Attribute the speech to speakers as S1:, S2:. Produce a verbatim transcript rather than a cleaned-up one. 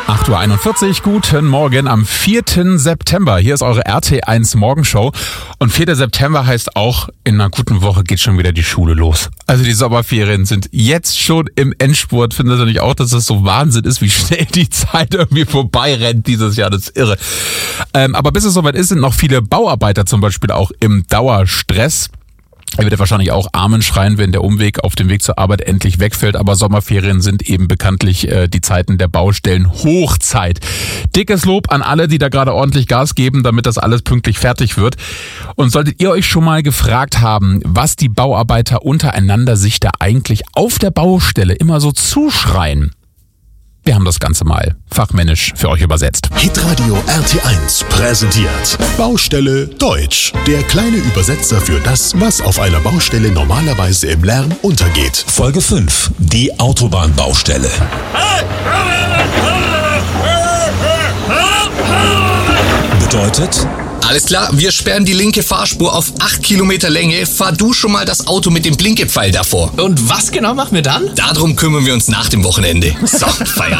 S1: acht Uhr einundvierzig, guten Morgen am vierten September. Hier ist eure R T eins Morgenshow. Und vierter September heißt auch, in einer guten Woche geht schon wieder die Schule los. Also die Sommerferien sind jetzt schon im Endspurt. Findet ihr nicht auch, dass das so Wahnsinn ist, wie schnell die Zeit irgendwie vorbeirennt dieses Jahr? Das ist irre. Ähm, aber bis es soweit ist, sind noch viele Bauarbeiter zum Beispiel auch im Dauerstress. Er wird wahrscheinlich auch Amen schreien, wenn der Umweg auf dem Weg zur Arbeit endlich wegfällt. Aber Sommerferien sind eben bekanntlich äh, die Zeiten der Baustellen Hochzeit. Dickes Lob an alle, die da gerade ordentlich Gas geben, damit das alles pünktlich fertig wird. Und solltet ihr euch schon mal gefragt haben, was die Bauarbeiter untereinander sich da eigentlich auf der Baustelle immer so zuschreien? Wir haben das Ganze mal fachmännisch für euch übersetzt.
S2: Hitradio R T eins präsentiert Baustelle Deutsch. Der kleine Übersetzer für das, was auf einer Baustelle normalerweise im Lärm untergeht.
S3: Folge fünf. Die Autobahnbaustelle. Bedeutet...
S4: Alles klar, wir sperren die linke Fahrspur auf acht Kilometer Länge. Fahr du schon mal das Auto mit dem Blinkepfeil davor.
S5: Und was genau machen wir dann?
S4: Darum kümmern wir uns nach dem Wochenende. So, Feierabend.